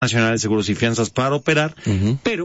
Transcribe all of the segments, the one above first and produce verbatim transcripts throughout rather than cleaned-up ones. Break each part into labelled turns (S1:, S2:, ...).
S1: Nacional de Seguros y Fianzas para operar, uh-huh. pero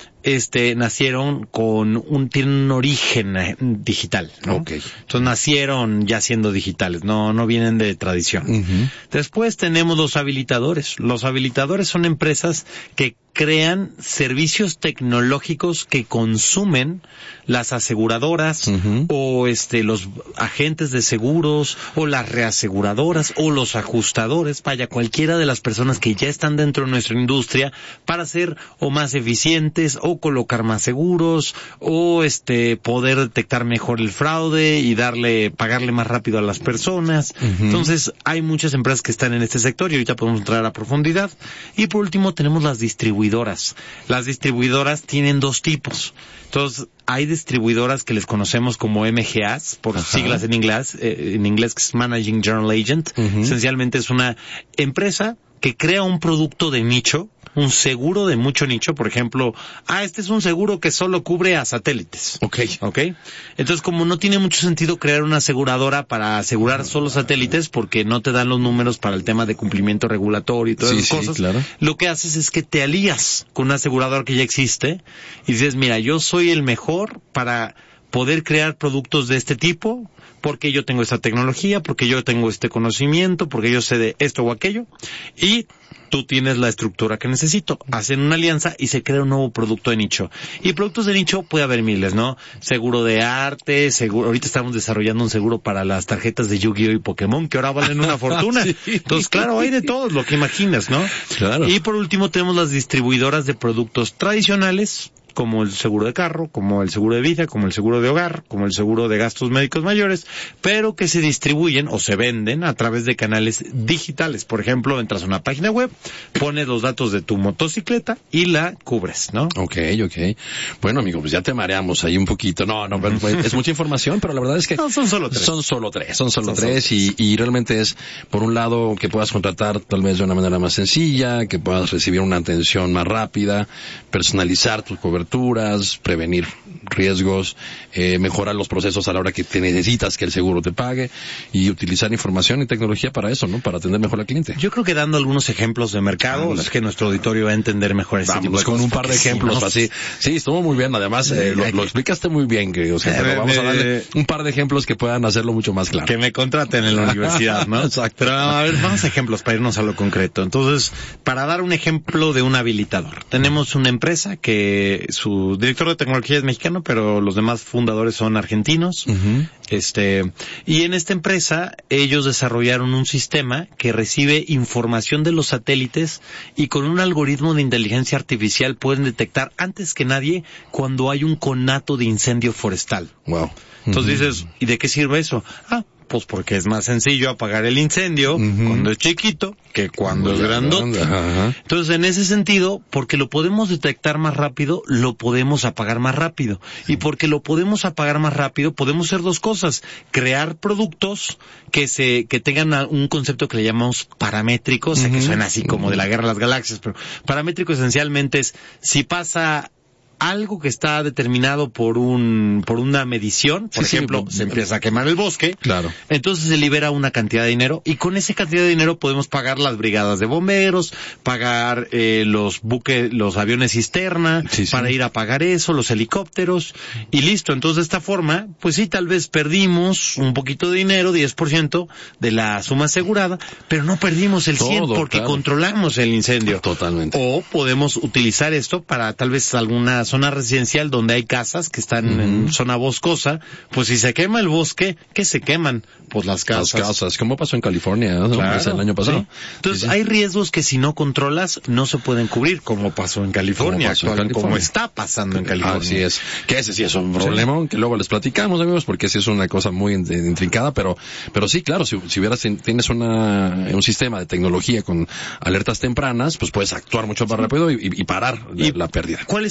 S1: este nacieron con un tienen un origen eh, digital, ¿no?
S2: Okay.
S1: Entonces nacieron ya siendo digitales, no no vienen de tradición.
S2: Uh-huh.
S1: Después tenemos los habilitadores. Los habilitadores son empresas que crean servicios tecnológicos que consumen las aseguradoras uh-huh. o este los agentes de seguros o las reaseguradoras o los ajustadores, vaya, cualquiera de las personas que ya están dentro de nuestra industria para ser o más eficientes o colocar más seguros o este poder detectar mejor el fraude y darle pagarle más rápido a las personas. Uh-huh. Entonces, hay muchas empresas que están en este sector y ahorita podemos entrar a profundidad. Y por último tenemos las distribuidoras. Las distribuidoras tienen dos tipos. Entonces, hay distribuidoras que les conocemos como M G As, por Ajá. siglas en inglés, eh, en inglés que es Managing General Agent. Uh-huh. Esencialmente es una empresa que crea un producto de nicho, un seguro de mucho nicho, por ejemplo, ah, este es un seguro que solo cubre a satélites.
S2: Okay.
S1: Okay. Entonces, como no tiene mucho sentido crear una aseguradora para asegurar solo satélites, porque no te dan los números para el tema de cumplimiento regulatorio y todas
S2: sí,
S1: esas
S2: sí,
S1: cosas,
S2: claro.
S1: Lo que haces es que te alías con una aseguradora que ya existe y dices, mira, yo soy el mejor para poder crear productos de este tipo, porque yo tengo esta tecnología, porque yo tengo este conocimiento, porque yo sé de esto o aquello, y tú tienes la estructura que necesito. Hacen una alianza y se crea un nuevo producto de nicho. Y productos de nicho puede haber miles, ¿no? Seguro de arte, seguro, ahorita estamos desarrollando un seguro para las tarjetas de Yu-Gi-Oh y Pokémon, que ahora valen una fortuna. Sí. Entonces, claro, hay de todo lo que imaginas, ¿no?
S2: Claro.
S1: Y por último tenemos las distribuidoras de productos tradicionales, como el seguro de carro, como el seguro de vida, como el seguro de hogar, como el seguro de gastos médicos mayores, pero que se distribuyen o se venden a través de canales digitales. Por ejemplo, entras a una página web, pones los datos de tu motocicleta y la cubres, ¿no?
S2: Ok, ok. Bueno, amigo, pues ya te mareamos ahí un poquito. No, no, pues, es mucha información, pero la verdad es que...
S1: No, son solo tres.
S2: Son solo tres, son solo
S1: son
S2: tres
S1: solo
S2: y,
S1: tres.
S2: y realmente es, por un lado, que puedas contratar tal vez de una manera más sencilla, que puedas recibir una atención más rápida, personalizar tus coberturas, prevenir riesgos, eh, mejorar los procesos a la hora que te necesitas que el seguro te pague y utilizar información y tecnología para eso, ¿no? Para atender mejor al cliente.
S1: Yo creo que dando algunos ejemplos de mercado
S2: Vamos.
S1: Es que nuestro auditorio va a entender mejor este
S2: Vamos,
S1: tipo de
S2: con
S1: cosas.
S2: un par de ejemplos
S1: sí,
S2: así. Sí, estuvo muy bien. Además, eh, lo, lo explicaste muy bien, que, o sea, pero vamos a darle un par de ejemplos que puedan hacerlo mucho más claro.
S1: Que me contraten en la universidad, ¿no?
S2: Exacto.
S1: Pero a ver, vamos a ejemplos para irnos a lo concreto. Entonces, para dar un ejemplo de un habilitador, tenemos una empresa que su director de tecnología es mexicano, pero los demás fundadores son argentinos.
S2: Uh-huh.
S1: Este, y en esta empresa ellos desarrollaron un sistema que recibe información de los satélites y con un algoritmo de inteligencia artificial pueden detectar antes que nadie cuando hay un conato de incendio forestal.
S2: Wow.
S1: Entonces
S2: Uh-huh.
S1: dices, ¿y de qué sirve eso? Ah, pues porque es más sencillo apagar el incendio uh-huh. cuando es chiquito que cuando Muy es grandote.
S2: Ajá.
S1: Entonces, en ese sentido, porque lo podemos detectar más rápido, lo podemos apagar más rápido. Y porque lo podemos apagar más rápido, podemos hacer dos cosas. Crear productos que se, que tengan un concepto que le llamamos paramétrico, o sea, uh-huh. que suena así como de la Guerra de las Galaxias, pero paramétrico esencialmente es, si pasa algo que está determinado por un por una medición, por sí, ejemplo, sí, se empieza a quemar el bosque,
S2: claro.
S1: Entonces se libera una cantidad de dinero y con esa cantidad de dinero podemos pagar las brigadas de bomberos, pagar eh, los buques, los aviones cisterna, sí, sí. para ir a pagar eso, los helicópteros y listo. Entonces de esta forma, pues sí, tal vez perdimos un poquito de dinero, diez por ciento de la suma asegurada, pero no perdimos el cien por ciento porque claro. controlamos el incendio.
S2: Totalmente.
S1: O podemos utilizar esto para tal vez alguna zona residencial donde hay casas que están uh-huh. en zona boscosa, pues si se quema el bosque, ¿qué se queman? Pues las casas.
S2: Las casas, como pasó en California, ¿no?
S1: Claro,
S2: el año pasado.
S1: Sí. Entonces
S2: sí, sí.
S1: hay riesgos que si no controlas no se pueden cubrir, como pasó en California,
S2: como, pasó en California.
S1: como está pasando en California.
S2: Así es, que ese sí es un problema, sí. que luego les platicamos, amigos, porque ese es una cosa muy intrincada, pero pero sí, claro, si, si hubieras, tienes una un sistema de tecnología con alertas tempranas, pues puedes actuar mucho más rápido y, y parar
S1: ¿Y
S2: la, la pérdida.
S1: ¿Cuáles son los legos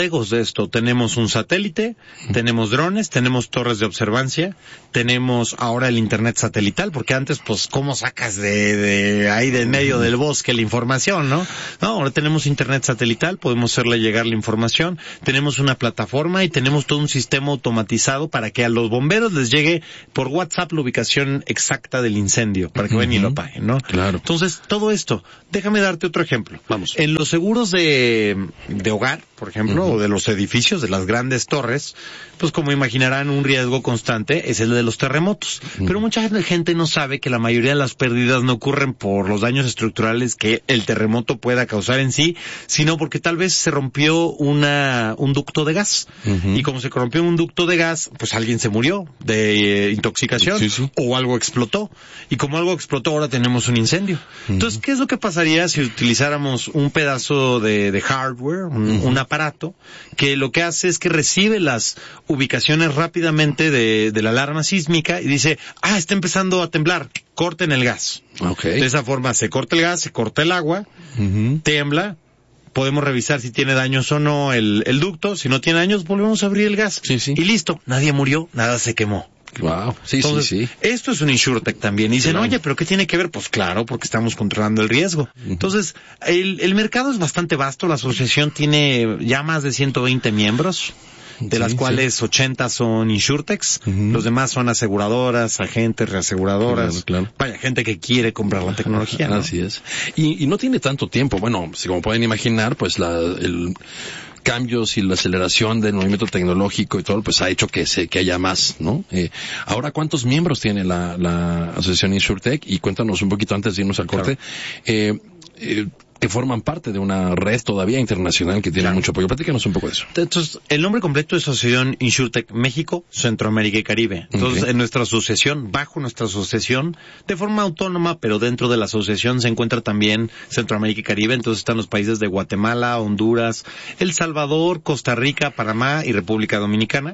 S1: legos de esto. Tenemos un satélite, tenemos drones, tenemos torres de observancia, tenemos ahora el internet satelital, porque antes, pues, ¿cómo sacas de, de ahí de en medio del bosque la información, no? No, ahora tenemos internet satelital, podemos hacerle llegar la información, tenemos una plataforma y tenemos todo un sistema automatizado para que a los bomberos les llegue por WhatsApp la ubicación exacta del incendio, para que vayan y lo apaguen, ¿no?
S2: Claro.
S1: Entonces, todo esto, déjame darte otro ejemplo.
S2: Vamos.
S1: En los seguros de, de hogar, por ejemplo, uh-huh. o de los edificios, de las grandes torres, pues como imaginarán, un riesgo constante es el de los terremotos. Uh-huh. Pero mucha gente no sabe que la mayoría de las pérdidas no ocurren por los daños estructurales que el terremoto pueda causar en sí, sino porque tal vez se rompió una un ducto de gas. Uh-huh. Y como se rompió un ducto de gas, pues alguien se murió de eh, intoxicación
S2: sí, sí.
S1: o algo explotó. Y como algo explotó, ahora tenemos un incendio. Uh-huh. Entonces, ¿qué es lo que pasaría si utilizáramos un pedazo de, de hardware, un, uh-huh. un aparato, que lo que hace es que recibe las ubicaciones rápidamente de, de la alarma sísmica y dice, ah, está empezando a temblar, corten el gas.
S2: Okay.
S1: De esa forma se corta el gas, se corta el agua, uh-huh. tiembla, podemos revisar si tiene daños o no el, el ducto, si no tiene daños volvemos a abrir el gas.
S2: Sí, sí.
S1: Y listo, nadie murió, nada se quemó.
S2: Wow, sí,
S1: Entonces,
S2: sí, sí.
S1: Esto es un InsurTech también. Y dicen,
S2: claro.
S1: oye, ¿pero qué tiene que ver? Pues claro, porque estamos controlando el riesgo. Uh-huh. Entonces, el, el mercado es bastante vasto. La asociación tiene ya más de ciento veinte miembros, de sí, las cuales sí. ochenta son InsurTechs. Uh-huh. Los demás son aseguradoras, agentes, reaseguradoras.
S2: Claro, claro.
S1: Vaya, gente que quiere comprar la tecnología, ¿no?
S2: Así es. Y, y no tiene tanto tiempo. Bueno, si como pueden imaginar, pues la... el cambios y la aceleración del movimiento tecnológico y todo, pues ha hecho que se que haya más, ¿no? Eh, ahora, ¿cuántos miembros tiene la, la asociación InsurTech? Y cuéntanos un poquito antes de irnos al corte. Claro. Eh, eh, que forman parte de una red todavía internacional que tiene claro. mucho apoyo. Platícanos un poco de eso.
S1: Entonces, el nombre completo es Asociación InsurTech México, Centroamérica y Caribe. Entonces, okay. en nuestra asociación, bajo nuestra asociación, de forma autónoma, pero dentro de la asociación se encuentra también Centroamérica y Caribe. Entonces están los países de Guatemala, Honduras, El Salvador, Costa Rica, Panamá y República Dominicana.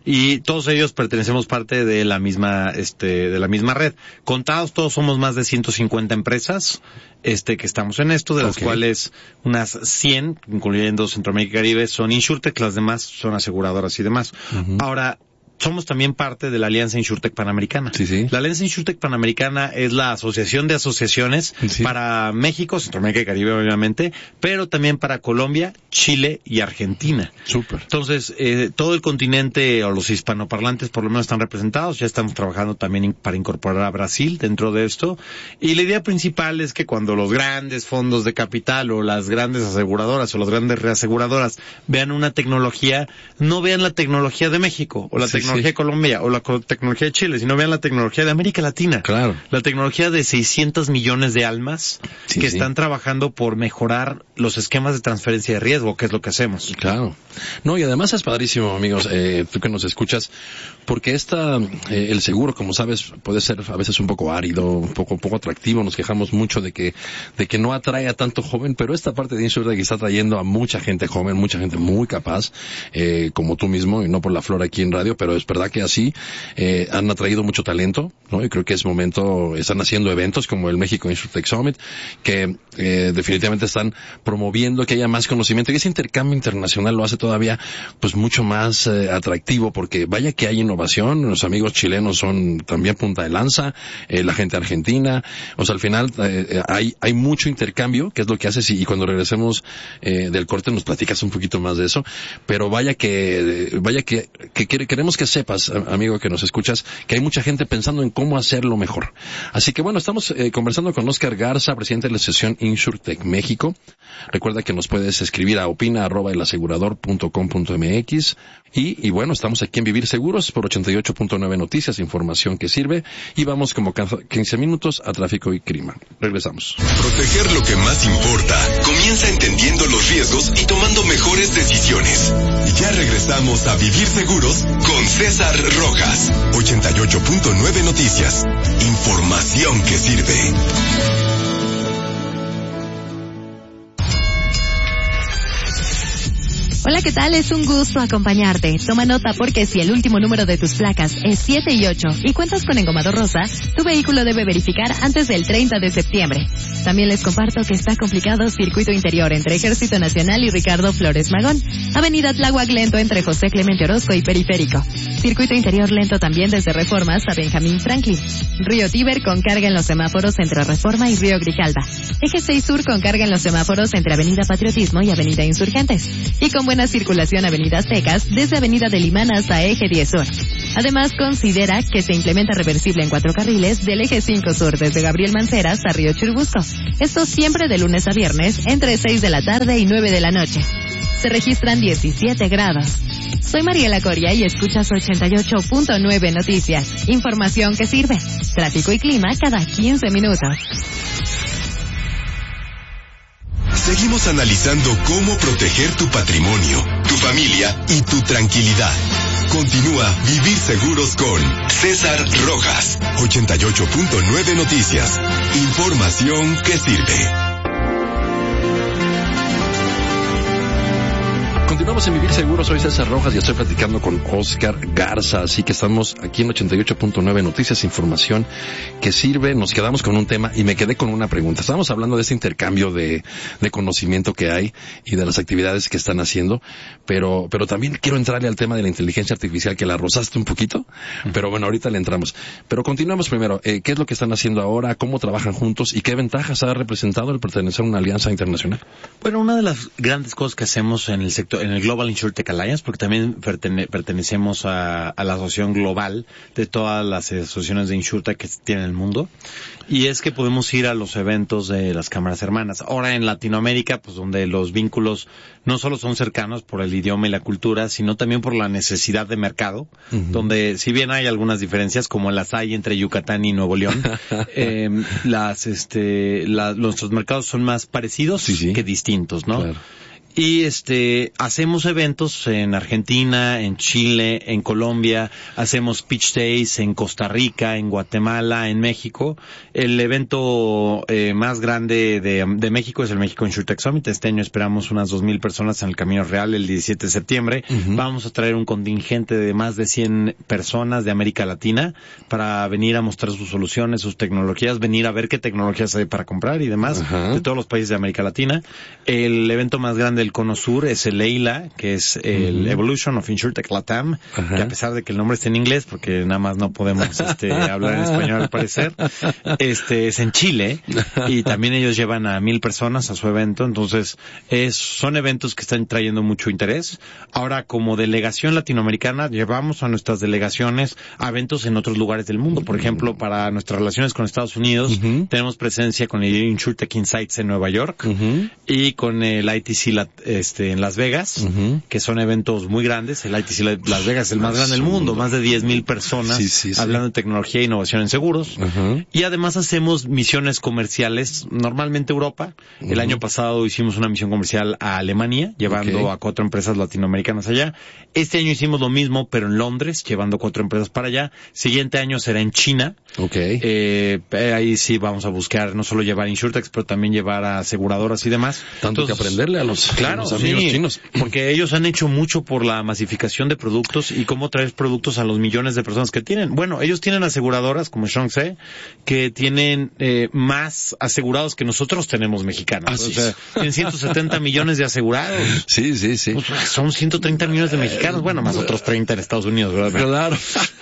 S1: Y todos ellos pertenecemos parte de la misma, este, de la misma red. Contados todos somos más de ciento cincuenta empresas, este, que estamos en esto, de las okay. cuales unas cien, incluyendo Centroamérica y Caribe, son InsurTech, las demás son aseguradoras y demás. Uh-huh. Ahora, somos también parte de la Alianza InsurTech Panamericana.
S2: Sí, sí.
S1: La Alianza InsurTech Panamericana es la asociación de asociaciones sí. para México, Centroamérica y Caribe, obviamente, pero también para Colombia, Chile y Argentina.
S2: Súper.
S1: Entonces, eh, todo el continente, o los hispanoparlantes por lo menos están representados. Ya estamos trabajando también in, para incorporar a Brasil dentro de esto. Y la idea principal es que cuando los grandes fondos de capital o las grandes aseguradoras o las grandes reaseguradoras vean una tecnología, no vean la tecnología de México o la sí, tecnología tecnología sí. de Colombia o la tecnología de Chile, sino vean la tecnología de América Latina.
S2: Claro.
S1: La tecnología de seiscientos millones de almas sí, que sí. están trabajando por mejorar los esquemas de transferencia de riesgo, que es lo que hacemos.
S2: Claro. No, y además es padrísimo, amigos, eh, tú que nos escuchas, porque esta, eh, el seguro, como sabes, puede ser a veces un poco árido, un poco, un poco atractivo. Nos quejamos mucho de que, de que no atrae a tanto joven, pero esta parte de InsurTech está trayendo a mucha gente joven, mucha gente muy capaz, eh, como tú mismo, y no por la flor aquí en radio, pero es verdad que así eh, han atraído mucho talento, ¿no? Y creo que es momento, están haciendo eventos como el México InsurTech Summit, que eh, definitivamente están promoviendo que haya más conocimiento, y ese intercambio internacional lo hace todavía pues mucho más eh, atractivo, porque vaya que hay innovación, los amigos chilenos son también punta de lanza, eh, la gente argentina, o sea, al final eh, hay hay mucho intercambio, que es lo que haces, y, y cuando regresemos eh, del corte nos platicas un poquito más de eso, pero vaya que, vaya que, que queremos que sepas, amigo que nos escuchas, que hay mucha gente pensando en cómo hacerlo mejor. Así que bueno, estamos eh, conversando con Oscar Garza, presidente de la Asociación InsurTech México. Recuerda que nos puedes escribir a opina arroba elasegurador punto com punto mx y, y bueno, estamos aquí en Vivir Seguros por ochenta y ocho punto nueve Noticias, información que sirve, y vamos como quince minutos a Tráfico y Clima. Regresamos.
S3: Proteger lo que más importa comienza entendiendo los riesgos y tomando mejores decisiones. Y ya regresamos a Vivir Seguros con César Rojas. ochenta y ocho punto nueve Noticias, información que sirve.
S4: Hola, ¿qué tal? Es un gusto acompañarte. Toma nota porque si el último número de tus placas es siete y ocho y cuentas con engomado rosa, tu vehículo debe verificar antes del treinta de septiembre. También les comparto que está complicado circuito interior entre Ejército Nacional y Ricardo Flores Magón. Avenida Tláhuac lento entre José Clemente Orozco y Periférico. Circuito interior lento también desde Reformas a Benjamín Franklin. Río Tíber con carga en los semáforos entre Reforma y Río Grijalva. Eje seis Sur con carga en los semáforos entre Avenida Patriotismo y Avenida Insurgentes. Y con buena circulación Avenida Secas desde Avenida del Imán hasta Eje diez Sur. Además, considera que se implementa reversible en cuatro carriles del Eje cinco Sur desde Gabriel Mancera hasta Río Churubusco. Esto siempre de lunes a viernes entre seis de la tarde y nueve de la noche. Se registran diecisiete grados. Soy Mariela Coria y escuchas ochenta y ocho punto nueve Noticias. Información que sirve. Tráfico y clima cada quince minutos.
S3: Seguimos analizando cómo proteger tu patrimonio, tu familia y tu tranquilidad. Continúa Vivir Seguros con César Rojas. ochenta y ocho punto nueve Noticias. Información que sirve.
S2: Continuamos en Vivir Seguro, soy César Rojas y estoy platicando con Oscar Garza, así que estamos aquí en ochenta y ocho punto nueve Noticias, información que sirve. Nos quedamos con un tema y me quedé con una pregunta. Estábamos hablando de este intercambio de, de conocimiento que hay y de las actividades que están haciendo, pero, pero también quiero entrarle al tema de la inteligencia artificial, que la rozaste un poquito, pero bueno, ahorita le entramos. Pero continuamos primero, eh, ¿qué es lo que están haciendo ahora? ¿Cómo trabajan juntos? ¿Y qué ventajas ha representado el pertenecer a una alianza internacional?
S1: Bueno, una de las grandes cosas que hacemos en el sector, en el Global InsurTech Alliance, porque también pertene, pertenecemos a, a la asociación global de todas las asociaciones de InsurTech que tiene el mundo, y es que podemos ir a los eventos de las cámaras hermanas. Ahora en Latinoamérica, pues donde los vínculos no solo son cercanos por el idioma y la cultura, sino también por la necesidad de mercado, uh-huh. donde si bien hay algunas diferencias, como las hay entre Yucatán y Nuevo León, eh, las, este, la, nuestros mercados son más parecidos sí, sí. que distintos, ¿no? Claro. Y este, hacemos eventos en Argentina, en Chile, en Colombia, hacemos pitch days en Costa Rica, en Guatemala, en México. El evento eh, más grande de, de México es el México InsurTech Summit. Este año esperamos unas dos mil personas en el Camino Real el diecisiete de septiembre. Uh-huh. Vamos a traer un contingente de más de cien personas de América Latina para venir a mostrar sus soluciones, sus tecnologías, venir a ver qué tecnologías hay para comprar y demás, uh-huh. de todos los países de América Latina. El evento más grande del Cono Sur es el EILA, que es el uh-huh. Evolution of InsurTech Latam, uh-huh. que a pesar de que el nombre esté en inglés, porque nada más no podemos este, hablar en español al parecer, este es en Chile, y también ellos llevan a mil personas a su evento. Entonces es, son eventos que están trayendo mucho interés. Ahora, como delegación latinoamericana, llevamos a nuestras delegaciones a eventos en otros lugares del mundo. Por ejemplo, para nuestras relaciones con Estados Unidos, uh-huh. tenemos presencia con el InsurTech Insights en Nueva York, uh-huh. y con el I T C Lat Este, en Las Vegas, uh-huh. que son eventos muy grandes. El I T C Las Vegas es el más grande del mundo, más de diez mil personas sí, sí, sí. hablando de tecnología e innovación en seguros. Uh-huh. Y además hacemos misiones comerciales, normalmente Europa. Uh-huh. El año pasado hicimos una misión comercial a Alemania, llevando okay. a cuatro empresas latinoamericanas allá. Este año hicimos lo mismo, pero en Londres, llevando cuatro empresas para allá. Siguiente año será en China. Okay. Eh, ahí sí vamos a buscar no solo llevar InsurTech, pero también llevar a aseguradoras y demás.
S2: Tanto Entonces, que aprenderle a los,
S1: claro,
S2: a los amigos
S1: sí,
S2: chinos.
S1: Porque ellos han hecho mucho por la masificación de productos y cómo traer productos a los millones de personas que tienen. Bueno, ellos tienen aseguradoras como Shangse, que tienen eh, más asegurados que nosotros tenemos mexicanos. Ah, o sea, tienen ciento setenta millones de asegurados.
S2: Sí, sí, sí.
S1: Pues, son ciento treinta millones de mexicanos, bueno, más otros treinta en Estados Unidos, ¿verdad?
S2: Claro.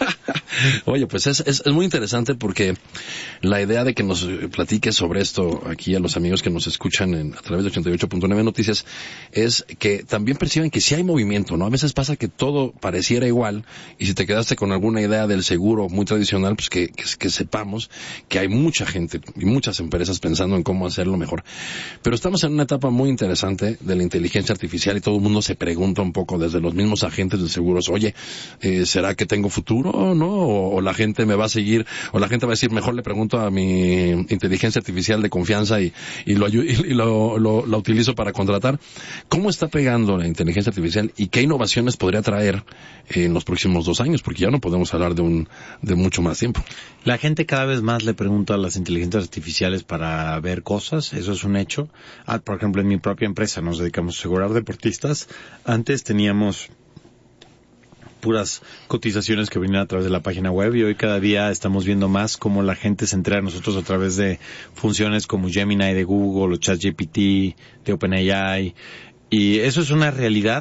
S2: Oye, pues es, es, es muy interesante porque la idea de que nos platiques sobre esto aquí a los amigos que nos escuchan en, a través de ochenta y ocho punto nueve Noticias es que también perciben que sí hay movimiento, ¿no? A veces pasa que todo pareciera igual y si te quedaste con alguna idea del seguro muy tradicional, pues que, que, que sepamos que hay mucha gente y muchas empresas pensando en cómo hacerlo mejor. Pero estamos en una etapa muy interesante de la inteligencia artificial y todo el mundo se pregunta un poco desde los mismos agentes de seguros, oye, eh, ¿será que tengo futuro o no? o, o la gente me va a seguir, o la gente va a decir, mejor le pregunto a mi inteligencia artificial de confianza y, y, lo, y, y lo, lo, lo utilizo para contratar. ¿Cómo está pegando la inteligencia artificial y qué innovaciones podría traer en los próximos dos años? Porque ya no podemos hablar de un de mucho más tiempo.
S1: La gente cada vez más le pregunta a las inteligencias artificiales para ver cosas, eso es un hecho. Ah, por ejemplo, en mi propia empresa nos dedicamos a asegurar deportistas. Antes teníamos puras cotizaciones que venían a través de la página web y hoy cada día estamos viendo más cómo la gente se entera a nosotros a través de funciones como Gemini de Google o ChatGPT de OpenAI, y eso es una realidad.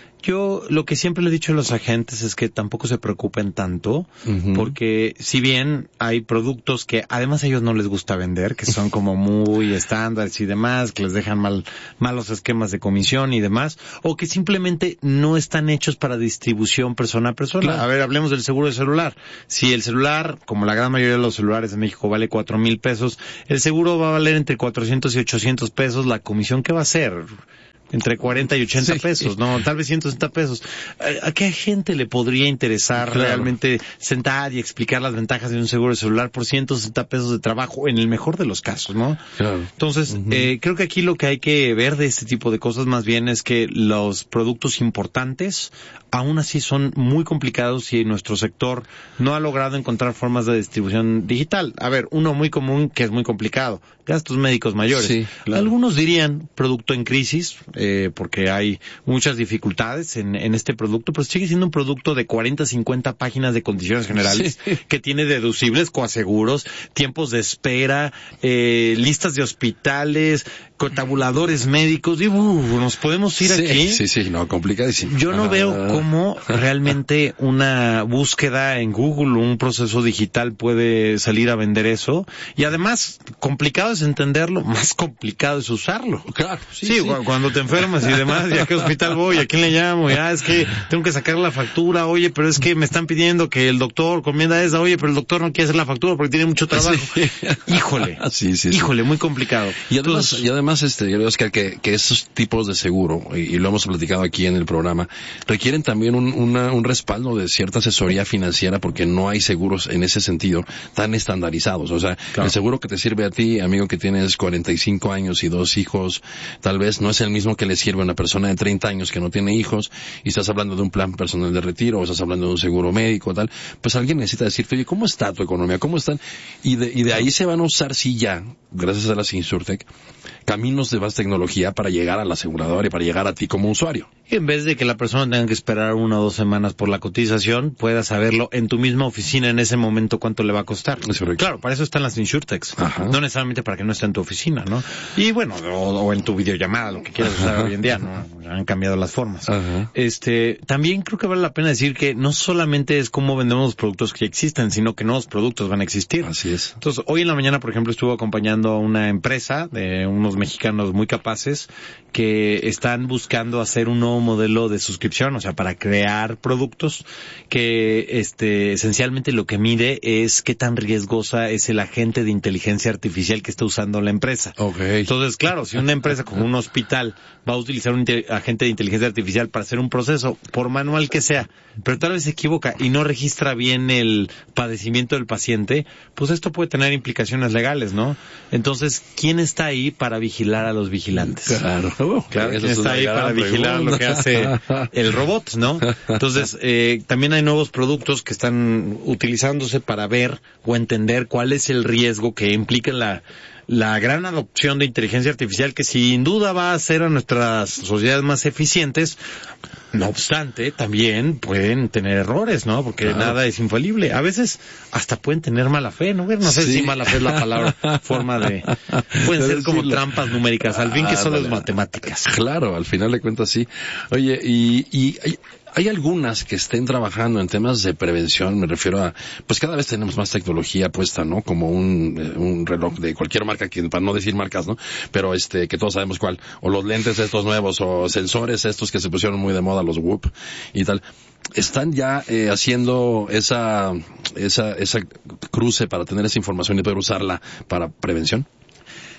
S1: Yo lo que siempre le he dicho a los agentes es que tampoco se preocupen tanto, uh-huh. porque si bien hay productos que además a ellos no les gusta vender, que son como muy estándares y demás, que les dejan mal malos esquemas de comisión y demás, o que simplemente no están hechos para distribución persona a persona. Claro. A ver, hablemos del seguro de celular. Si el celular, como la gran mayoría de los celulares de México, vale cuatro mil pesos, el seguro va a valer entre cuatrocientos y ochocientos pesos. La comisión, ¿qué va a ser? Entre cuarenta y ochenta sí. pesos, no, tal vez ciento sesenta pesos. ¿A, a qué gente le podría interesar claro. realmente sentar y explicar las ventajas de un seguro de celular por ciento sesenta pesos de trabajo, en el mejor de los casos, ¿no? Claro. Entonces, uh-huh. eh, creo que aquí lo que hay que ver de este tipo de cosas más bien es que los productos importantes aún así son muy complicados y nuestro sector no ha logrado encontrar formas de distribución digital. A ver, uno muy común que es muy complicado, gastos médicos mayores. Sí, claro. Algunos dirían producto en crisis, eh, porque hay muchas dificultades en, en este producto, pero sigue siendo un producto de cuarenta, cincuenta páginas de condiciones generales, sí. que tiene deducibles, coaseguros, tiempos de espera, eh, listas de hospitales, tabuladores médicos, y uh, nos podemos ir
S2: sí,
S1: aquí.
S2: Sí, sí, no, complicadísimo.
S1: Yo no
S2: ah.
S1: veo cómo realmente una búsqueda en Google, un proceso digital puede salir a vender eso, y además, complicado es entenderlo, más complicado es usarlo.
S2: Claro, sí,
S1: sí,
S2: sí.
S1: cuando te enfermas y demás, ¿y a qué hospital voy? ¿A quién le llamo? Ya, es que tengo que sacar la factura, oye, pero es que me están pidiendo que el doctor comienda esa, oye, pero el doctor no quiere hacer la factura porque tiene mucho trabajo. Sí. Híjole,
S2: sí, sí,
S1: híjole,
S2: sí.
S1: muy complicado.
S2: Y además, Entonces, y además este, yo creo Oscar, que, que esos tipos de seguro, y, y lo hemos platicado aquí en el programa, requieren también un, una, un respaldo de cierta asesoría financiera, porque no hay seguros en ese sentido tan estandarizados. O sea, claro. el seguro que te sirve a ti, amigo, que tienes cuarenta y cinco años y dos hijos, tal vez no es el mismo que le sirve a una persona de treinta años que no tiene hijos, y estás hablando de un plan personal de retiro, o estás hablando de un seguro médico, tal. Pues alguien necesita decirte, oye, ¿cómo está tu economía? ¿Cómo están? Y de, y de ahí se van a usar, sí, ya, gracias a las Insurtech, caminos de más tecnología para llegar a la aseguradora y para llegar a ti como usuario.
S1: Y en vez de que la persona tenga que esperar una o dos semanas por la cotización, pueda saberlo en tu misma oficina en ese momento cuánto le va a costar.
S2: Es correcto.
S1: Claro, para eso están las Insurtechs. Ajá. No necesariamente para que no esté en tu oficina, ¿no? Y bueno, o, o en tu videollamada, lo que quieras usar hoy en día, ¿no? Han cambiado las formas. Ajá. Este, también creo que vale la pena decir que no solamente es cómo vendemos los productos que ya existen, sino que nuevos productos van a existir.
S2: Así es.
S1: Entonces, hoy en la mañana, por ejemplo, estuve acompañando a una empresa de unos mexicanos muy capaces que están buscando hacer un nuevo modelo de suscripción, o sea, para crear productos que, este, esencialmente lo que mide es qué tan riesgosa es el agente de inteligencia artificial que está usando la empresa.
S2: Okay.
S1: Entonces, claro, si una empresa como un hospital va a utilizar un agente de inteligencia artificial para hacer un proceso, por manual que sea, pero tal vez se equivoca y no registra bien el padecimiento del paciente, pues esto puede tener implicaciones legales, ¿no? Entonces, ¿quién está ahí para vigilar a los vigilantes?
S2: Claro. Uh,
S1: claro, ¿quién está ahí para pregunta. vigilar lo que hace el robot, ¿no? Entonces, eh, también hay nuevos productos que están utilizándose para ver o entender cuál es el riesgo que implica la la gran adopción de inteligencia artificial, que sin duda va a hacer a nuestras sociedades más eficientes. No obstante, también pueden tener errores, ¿no? Porque claro. nada es infalible. A veces hasta pueden tener mala fe, ¿no? No sé sí. si mala fe es la palabra, forma de... Pueden ser como trampas numéricas, al fin que solo es matemáticas.
S2: Claro, al final de cuentas sí. Oye, y... y hay... Hay algunas que estén trabajando en temas de prevención, me refiero a, pues cada vez tenemos más tecnología puesta, ¿no? Como un, un reloj de cualquier marca, que, para no decir marcas, ¿no? Pero este, que todos sabemos cuál. O los lentes estos nuevos, o sensores estos que se pusieron muy de moda, los Whoop y tal. ¿Están ya eh, haciendo esa, esa, esa cruce para tener esa información y poder usarla para prevención?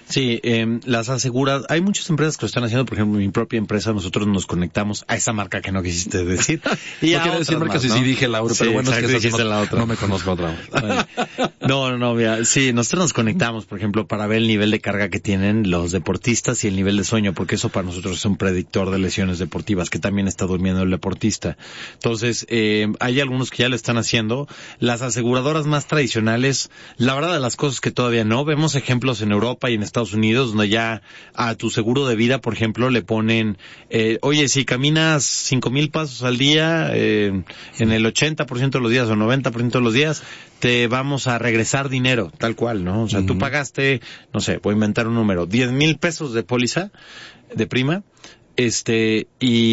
S1: Sí, eh, las aseguradoras, hay muchas empresas que lo están haciendo, por ejemplo, mi propia empresa, nosotros nos conectamos a esa marca que no quisiste decir.
S2: Y no quiero decir marca si sí dije la otra, pero
S1: sí,
S2: bueno,
S1: exacto,
S2: es que esa
S1: no,
S2: la otra. No me conozco otra.
S1: Vale. No, no, no, mira, sí, nosotros nos conectamos, por ejemplo, para ver el nivel de carga que tienen los deportistas y el nivel de sueño, porque eso para nosotros es un predictor de lesiones deportivas, que también está durmiendo el deportista. Entonces, eh, hay algunos que ya lo están haciendo. Las aseguradoras más tradicionales, la verdad de las cosas que todavía no, vemos ejemplos en Europa y en Estados Unidos, donde ya a tu seguro de vida, por ejemplo, le ponen, eh, oye, si caminas cinco mil pasos al día, eh, en el ochenta por ciento de los días o noventa por ciento de los días, te vamos a regresar dinero, tal cual, ¿no? O sea, uh-huh. tú pagaste, no sé, voy a inventar un número, diez mil pesos de póliza, de prima, este,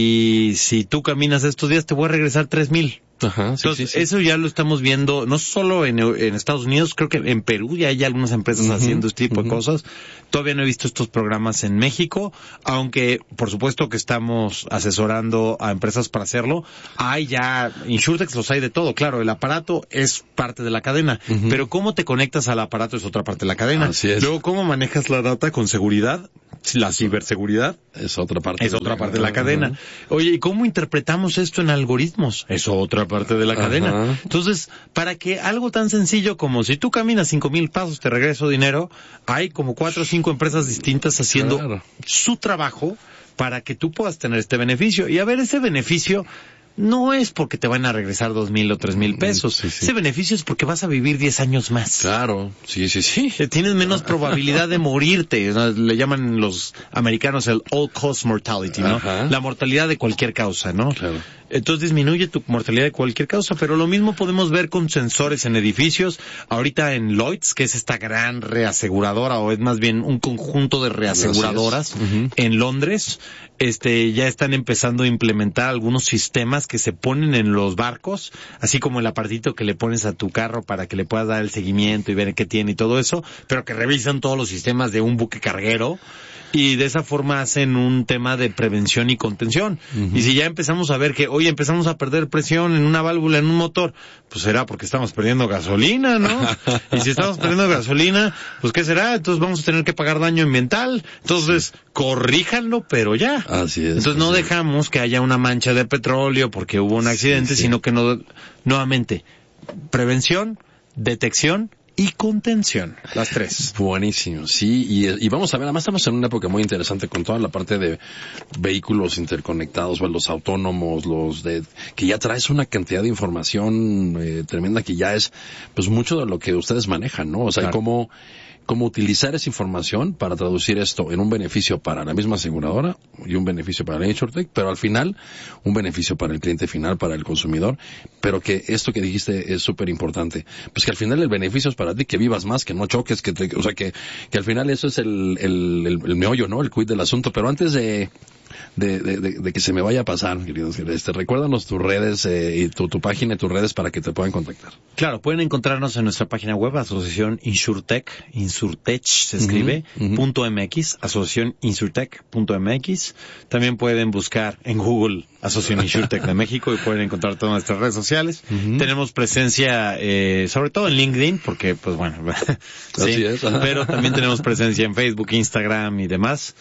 S1: y si tú caminas estos días te voy a regresar tres mil.
S2: Ajá, sí,
S1: Entonces,
S2: sí, sí.
S1: eso ya lo estamos viendo, no solo en, en Estados Unidos, creo que en Perú ya hay algunas empresas uh-huh, haciendo este tipo uh-huh. de cosas. Todavía no he visto estos programas en México, aunque por supuesto que estamos asesorando a empresas para hacerlo. Hay ya, InsurTech los hay de todo, claro, el aparato es parte de la cadena, uh-huh. pero cómo te conectas al aparato es otra parte de la cadena.
S2: Así es.
S1: Luego, cómo manejas la data con seguridad, la ciberseguridad.
S2: Es otra parte.
S1: Es otra parte de la cadena. Oye, ¿y cómo interpretamos esto en algoritmos? Es otra parte de la cadena. Ajá. Entonces, para que algo tan sencillo como si tú caminas cinco mil pasos te regreso dinero, hay como cuatro o cinco empresas distintas haciendo claro. su trabajo para que tú puedas tener este beneficio. Y a ver, ese beneficio no es porque te van a regresar dos mil o tres mil pesos. Sí, sí. Ese beneficio es porque vas a vivir diez años más.
S2: Claro, sí, sí, sí.
S1: Tienes menos probabilidad de morirte, ¿no? Le llaman los americanos el all cause mortality, ¿no? Ajá. La mortalidad de cualquier causa, ¿no?
S2: Claro.
S1: Entonces disminuye tu mortalidad de cualquier causa, pero lo mismo podemos ver con sensores en edificios. Ahorita en Lloyds, que es esta gran reaseguradora, o es más bien un conjunto de reaseguradoras uh-huh. en Londres, este, ya están empezando a implementar algunos sistemas que se ponen en los barcos, así como el apartito que le pones a tu carro para que le puedas dar el seguimiento y ver qué tiene y todo eso, pero que revisan todos los sistemas de un buque carguero. Y de esa forma hacen un tema de prevención y contención. Uh-huh. Y si ya empezamos a ver que, oye, empezamos a perder presión en una válvula, en un motor, pues será porque estamos perdiendo gasolina, ¿no? Y si estamos perdiendo gasolina, pues ¿qué será? Entonces vamos a tener que pagar daño ambiental. Entonces, corríjanlo, pero ya.
S2: Así es.
S1: Entonces no dejamos que haya una mancha de petróleo porque hubo un accidente, sí, sí. sino que no, nuevamente, prevención, detección, y contención, las tres.
S2: Buenísimo, sí, y, y vamos a ver, además estamos en una época muy interesante con toda la parte de vehículos interconectados, o los autónomos, los de, que ya traes una cantidad de información eh, tremenda que ya es, pues mucho de lo que ustedes manejan, ¿no? O sea, claro. cómo, cómo utilizar esa información para traducir esto en un beneficio para la misma aseguradora y un beneficio para la InsurTech, pero al final un beneficio para el cliente final, para el consumidor, pero que esto que dijiste es súper importante, pues que al final el beneficio es para ti, que vivas más, que no choques, que te, o sea, que, que al final eso es el, el, el, el meollo, ¿no? El quid del asunto, pero antes de De, de, de, de que se me vaya a pasar, queridos, este, recuérdanos tus redes eh, y tu, tu página y tus redes para que te puedan contactar.
S1: Claro, pueden encontrarnos en nuestra página web, Asociación InsurTech, InsurTech se escribe, uh-huh, uh-huh. punto mx, Asociación InsurTech punto mx. También pueden buscar en Google Asociación InsurTech de México y pueden encontrar todas nuestras redes sociales. Uh-huh. Tenemos presencia, eh, sobre todo en LinkedIn, porque, pues bueno, sí,
S2: así es.
S1: Pero también tenemos presencia en Facebook, Instagram y demás.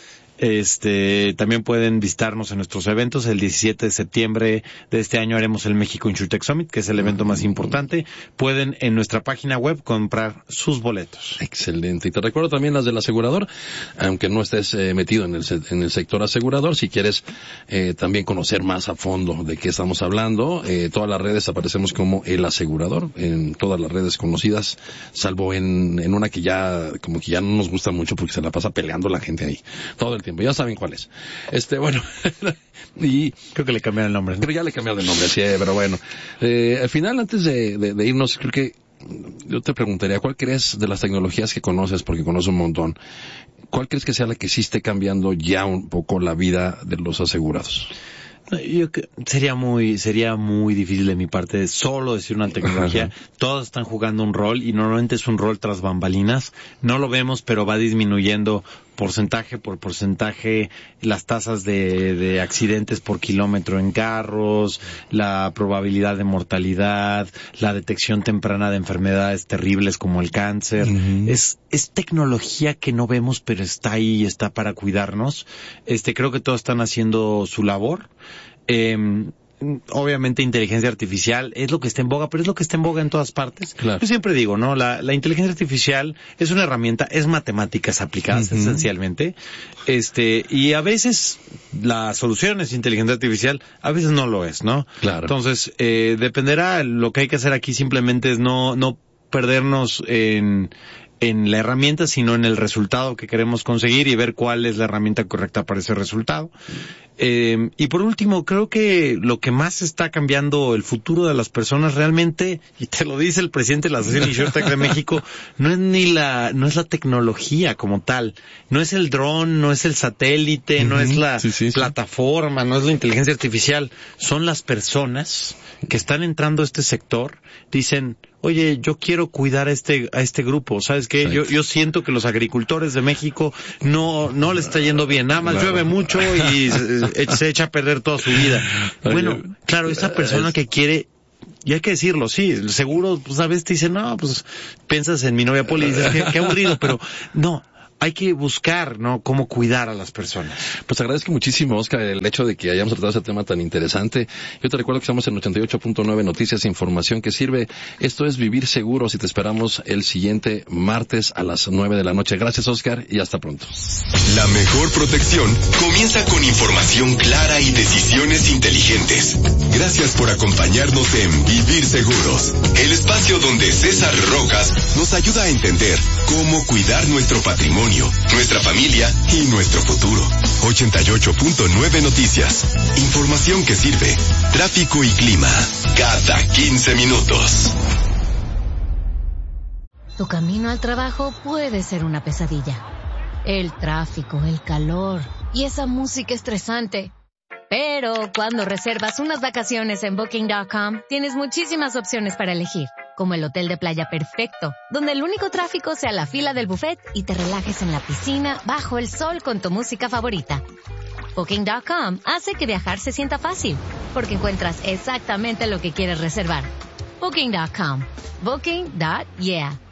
S1: Este, también pueden visitarnos en nuestros eventos. El diecisiete de septiembre de este año haremos el México InsurTech Summit, que es el evento más importante. Pueden en nuestra página web comprar sus boletos.
S2: Excelente. Y te recuerdo también las del asegurador, aunque no estés eh, metido en el, en el sector asegurador, si quieres eh, también conocer más a fondo de qué estamos hablando, eh, todas las redes aparecemos como el asegurador, en todas las redes conocidas, salvo en, en una que ya, como que ya no nos gusta mucho porque se la pasa peleando la gente ahí, todo el tiempo. Ya saben cuál es. Este, bueno, y
S1: creo que le cambiaron el nombre, ¿no?
S2: Pero ya le cambiaron el nombre, sí, pero bueno. Eh, al final, antes de, de, de irnos, creo que yo te preguntaría, ¿cuál crees de las tecnologías que conoces, porque conoces un montón, cuál crees que sea la que sí esté cambiando ya un poco la vida de los asegurados?
S1: Yo que- sería muy sería muy difícil de mi parte solo decir una tecnología.
S2: Ajá.
S1: Todos están jugando un rol y normalmente es un rol tras bambalinas. No lo vemos, pero va disminuyendo porcentaje por porcentaje las tasas de, de accidentes por kilómetro en carros, la probabilidad de mortalidad, la detección temprana de enfermedades terribles como el cáncer.
S2: Ujú.
S1: Es es tecnología que no vemos, pero está ahí y está para cuidarnos. Este, creo que todos están haciendo su labor. Eh, obviamente inteligencia artificial es lo que está en boga, pero es lo que está en boga en todas partes.
S2: Claro.
S1: Yo siempre digo, ¿no? La, la inteligencia artificial es una herramienta, es matemáticas aplicadas
S2: Ujú.
S1: esencialmente. Este, y a veces la solución es inteligencia artificial, a veces no lo es, ¿no?
S2: Claro.
S1: Entonces, eh, dependerá, lo que hay que hacer aquí simplemente es no, no perdernos en, en la herramienta, sino en el resultado que queremos conseguir y ver cuál es la herramienta correcta para ese resultado. Eh, y por último, creo que lo que más está cambiando el futuro de las personas realmente, y te lo dice el presidente de la Asociación InsurTech de México, no es ni la, no es la tecnología como tal, no es el dron, no es el satélite, no
S2: Ujú.
S1: es la
S2: Sí, sí, sí.
S1: plataforma, no es la inteligencia artificial, son las personas que están entrando a este sector, dicen, oye, yo quiero cuidar a este, a este grupo, ¿sabes qué? Yo,
S2: Exacto.
S1: yo siento que los agricultores de México no, no le está yendo bien, nada más
S2: Claro.
S1: llueve mucho y se, se echa a perder toda su vida.
S2: Oye,
S1: Bueno, claro, esa persona
S2: es-
S1: que quiere, y hay que decirlo, sí, el seguro, pues a veces te dicen, no, pues piensas en mi novia Poli y dices, qué, qué aburrido, pero no, hay que buscar, ¿no?, cómo cuidar a las personas.
S2: Pues agradezco muchísimo, Oscar, el hecho de que hayamos tratado ese tema tan interesante. Yo te recuerdo que estamos en ochenta y ocho punto nueve Noticias, información que sirve. Esto es Vivir Seguros y te esperamos el siguiente martes a las nueve de la noche. Gracias, Oscar, y hasta pronto.
S3: La mejor protección comienza con información clara y decisiones inteligentes. Gracias por acompañarnos en Vivir Seguros, el espacio donde César Rojas nos ayuda a entender cómo cuidar nuestro patrimonio, nuestra familia y nuestro futuro. ochenta y ocho punto nueve Noticias, información que sirve. Tráfico y clima, cada quince minutos.
S5: Tu camino al trabajo puede ser una pesadilla. El tráfico, el calor y esa música estresante. Pero cuando reservas unas vacaciones en Booking punto com, tienes muchísimas opciones para elegir, como el hotel de playa perfecto, donde el único tráfico sea la fila del buffet y te relajes en la piscina bajo el sol con tu música favorita. Booking punto com hace que viajar se sienta fácil, porque encuentras exactamente lo que quieres reservar. Booking punto com. Booking. Yeah.